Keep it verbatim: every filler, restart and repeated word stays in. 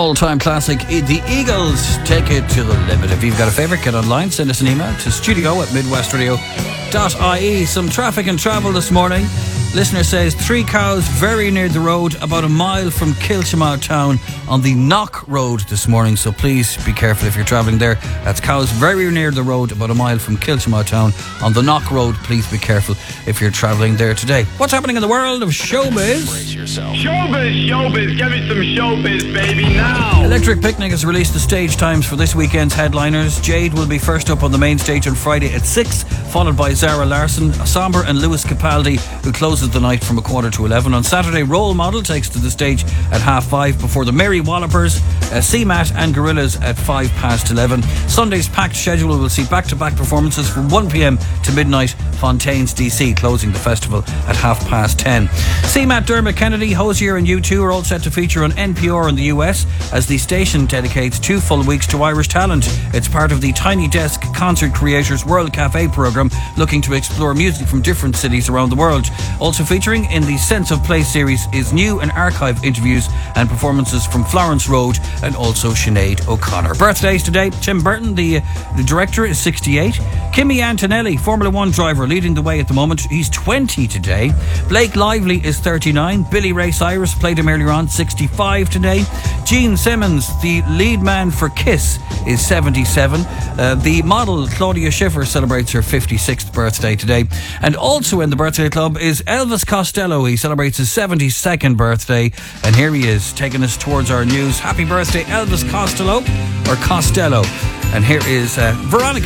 all-time classic, The Eagles, Take It to the Limit. If you've got a favourite, get online, send us an email to studio at midwestradio dot I E. Some traffic and travel this morning. Listener says three cows very near the road, about a mile from Kiltimagh town on the Knock Road this morning. So please be careful if you're travelling there. That's cows very near the road, about a mile from Kiltimagh town on the Knock Road. Please be careful if you're travelling there today. What's happening in the world of showbiz? Showbiz, showbiz, give me some showbiz, baby, now. Electric Picnic has released the stage times for this weekend's headliners. Jade will be first up on the main stage on Friday at six, followed by Zara Larsson, Somber and Lewis Capaldi, who closes the night from a quarter to eleven. On Saturday, Role Model takes to the stage at half five before the Merry Wallopers, uh, C MAT and Gorillaz at five past eleven. Sunday's packed schedule will see back-to-back performances from one p.m. to midnight. Fontaine's D C closing the festival at half past ten. C MAT, Dermot Kennedy, Hosier and U two are all set to feature on N P R in the U S as the station dedicates two full weeks to Irish talent. It's part of the Tiny Desk Concert Creators World Cafe programme, looking to explore music from different cities around the world. Also featuring in the Sense of Place series is new and archive interviews and performances from Florence Road and also Sinead O'Connor. Birthdays today: Tim Burton, the, the director, is sixty-eight. Kimi Antonelli, Formula One driver, leading the way at the moment. He's twenty today. Blake Lively is thirty-nine. Billy Ray Cyrus, played him earlier on, sixty-five today. Gene Simmons, the lead man for Kiss, is seventy-seven. Uh, the model Claudia Schiffer celebrates her fifty-sixth birthday today. And also in the birthday club is Elvis Costello. He celebrates his seventy-second birthday. And here he is, taking us towards our news. Happy birthday, Elvis Costello, or Costello. And here is uh, Veronica.